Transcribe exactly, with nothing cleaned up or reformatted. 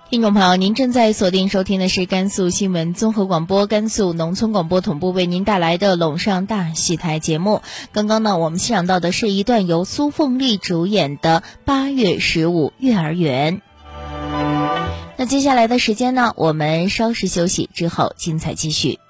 听众朋友，您正在锁定收听的是甘肃新闻综合广播甘肃农村广播总部为您带来的陇上大戏台节目。刚刚呢，我们欣赏到的是一段由苏凤丽主演的八月十五月儿圆。那接下来的时间呢，我们稍事休息之后精彩继续。